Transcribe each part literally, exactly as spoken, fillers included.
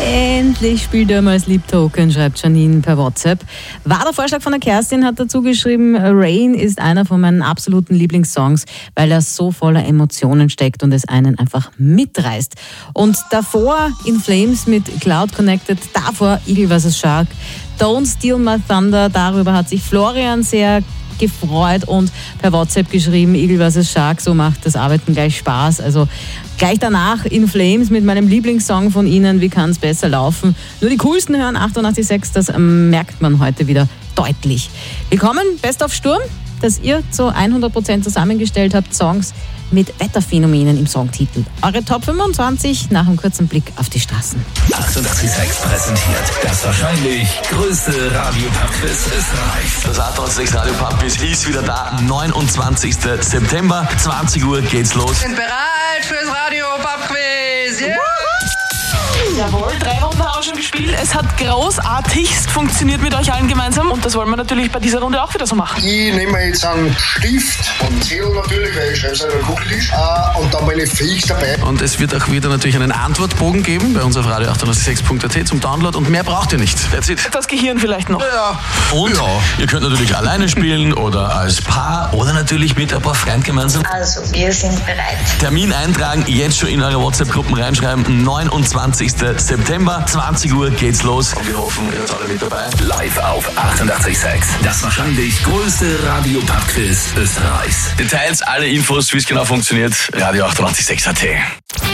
Endlich spielt er mal als Liebtoken, schreibt Janine per WhatsApp. War der Vorschlag von der Kerstin, hat dazu geschrieben, Rain ist einer von meinen absoluten Lieblingssongs, weil er so voller Emotionen steckt und es einen einfach mitreißt. Und davor In Flames mit Cloud Connected, davor Eagle versus. Shark, Don't Steal My Thunder, darüber hat sich Florian sehr gefreut und per WhatsApp geschrieben, Eagle versus. Shark, so macht das Arbeiten gleich Spaß. Also gleich danach In Flames mit meinem Lieblingssong von Ihnen, wie kann es besser laufen? Nur die coolsten hören achtundachtzig Komma sechs, das merkt man heute wieder deutlich. Willkommen, Best of Sturm, dass ihr zu hundert Prozent zusammengestellt habt, Songs mit Wetterphänomenen im Songtitel. Eure Top fünfundzwanzig nach einem kurzen Blick auf die Straßen. achtundachtzig Komma sechs präsentiert das wahrscheinlich größte Radio-Pub-Quiz Österreichs. Das achtundachtzig Sechs Radio Pub-Quiz ist wieder da. neunundzwanzigsten September, zwanzig Uhr geht's los. Sind bereit fürs Radio-Pub-Quiz? Yeah! Jawohl, drei Runden haben wir schon gespielt. Es hat großartigst funktioniert mit euch allen gemeinsam und das wollen wir natürlich bei dieser Runde auch wieder so machen. Ich nehme jetzt einen Stift und Zettel natürlich, weil ich schreibe es auf den Kugeltisch, äh, und dann meine Fakes dabei. Und es wird auch wieder natürlich einen Antwortbogen geben bei uns auf radio achtundachtzig Komma sechs Punkt a t zum Download und mehr braucht ihr nicht. That's it. Das Gehirn vielleicht noch. Ja. Und ja. Ihr könnt natürlich alleine spielen oder als Paar oder natürlich mit ein paar Freunden gemeinsam. Also, wir sind bereit. Termin eintragen, jetzt schon in eure WhatsApp-Gruppen reinschreiben. neunundzwanzigsten September, zwanzig Uhr geht's los. Und wir hoffen, ihr seid alle mit dabei. Live auf achtundachtzig Komma sechs. Das wahrscheinlich größte Radio-Pub-Quiz Österreichs. Details, alle Infos, wie es genau funktioniert, radio achtundachtzig Komma sechs Punkt a t.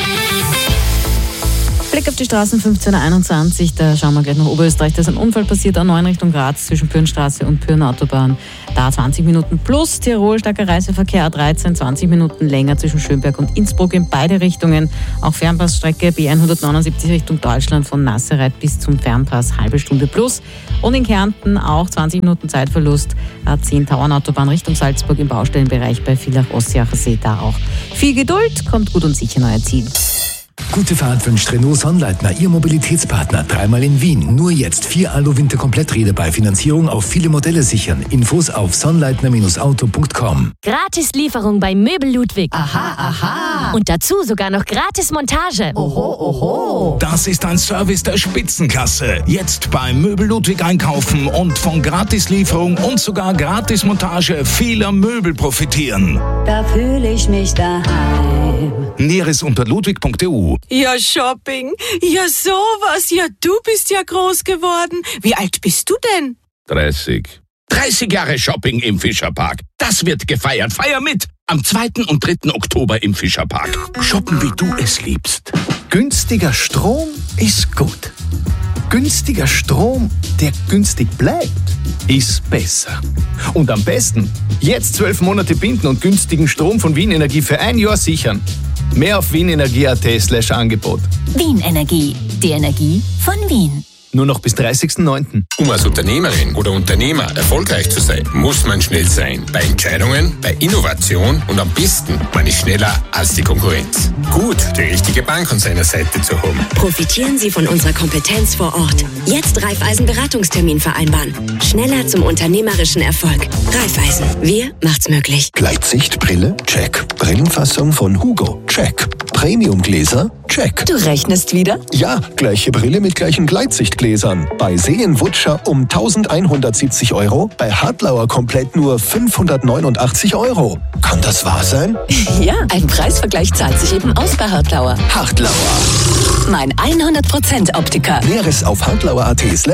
Blick auf die Straßen fünfzehn Uhr einundzwanzig, da schauen wir gleich nach Oberösterreich. Da ist ein Unfall passiert, A neun Richtung Graz zwischen Pürnstraße und Pürnautobahn. Da zwanzig Minuten plus Tirol, starker Reiseverkehr, A dreizehn, zwanzig Minuten länger zwischen Schönberg und Innsbruck in beide Richtungen. Auch Fernpassstrecke B hundertneunundsiebzig Richtung Deutschland von Nassereit bis zum Fernpass, halbe Stunde plus. Und in Kärnten auch zwanzig Minuten Zeitverlust, A zehn Tauernautobahn Richtung Salzburg im Baustellenbereich bei Villach-Ossiacher See. Da auch viel Geduld, kommt gut und sicher in euer Ziel. Gute Fahrt wünscht Renault Sonnleitner, Ihr Mobilitätspartner. Dreimal in Wien. Nur jetzt vier Alu-Winter-Kompletträder bei Finanzierung auf viele Modelle sichern. Infos auf sonnleitner Auto punkt com. Gratis-Lieferung bei Möbel Ludwig. Aha, aha. Und dazu sogar noch Gratis-Montage. Oho, oho. Das ist ein Service der Spitzenklasse. Jetzt bei Möbel Ludwig einkaufen und von Gratislieferung und sogar Gratismontage vieler Möbel profitieren. Da fühle ich mich daheim. Näheres unter ludwig punkt e u. Ja, Shopping. Ja, sowas. Ja, du bist ja groß geworden. Wie alt bist du denn? dreißig. dreißig Jahre Shopping im Fischerpark. Das wird gefeiert. Feier mit! Am zweiten und dritten Oktober im Fischerpark. Shoppen, wie du es liebst. Günstiger Strom ist gut. Günstiger Strom, der günstig bleibt, ist besser. Und am besten, jetzt zwölf Monate binden und günstigen Strom von Wien Energie für ein Jahr sichern. Mehr auf wienenergie punkt at slash Angebot. Wien Energie, die Energie von Wien. Nur noch bis dreißigsten neunten Um als Unternehmerin oder Unternehmer erfolgreich zu sein, muss man schnell sein. Bei Entscheidungen, bei Innovation und am besten, man ist schneller als die Konkurrenz. Gut, die richtige Bank an seiner Seite zu haben. Profitieren Sie von unserer Kompetenz vor Ort. Jetzt Raiffeisen Beratungstermin vereinbaren. Schneller zum unternehmerischen Erfolg. Raiffeisen, wir macht's möglich. Gleitsichtbrille? Check. Brillenfassung von Hugo? Check. Premiumgläser? Check. Du rechnest wieder? Ja, gleiche Brille mit gleichen Gleitsichtgläsern. Bei Seen-Wutscher um eintausendeinhundertsiebzig Euro, bei Hartlauer komplett nur fünfhundertneunundachtzig Euro. Kann das wahr sein? Ja, ein Preisvergleich zahlt sich eben aus bei Hartlauer. Hartlauer. Mein hundert Prozent Optiker. Näheres auf hartlauer punkt at